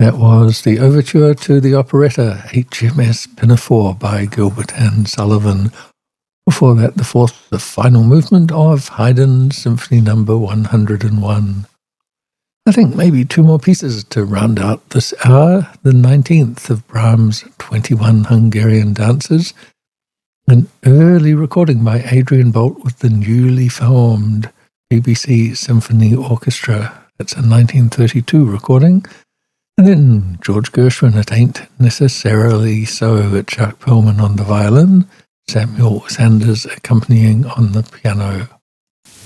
That was the overture to the operetta HMS Pinafore by Gilbert and Sullivan. Before that, the final movement of Haydn's Symphony No. 101. I think maybe two more pieces to round out this hour. The 19th of Brahms' 21 Hungarian Dances, an early recording by Adrian Bolt with the newly formed BBC Symphony Orchestra. That's a 1932 recording. And then George Gershwin, It Ain't Necessarily So, at Chuck Perlman on the violin, Samuel Sanders accompanying on the piano.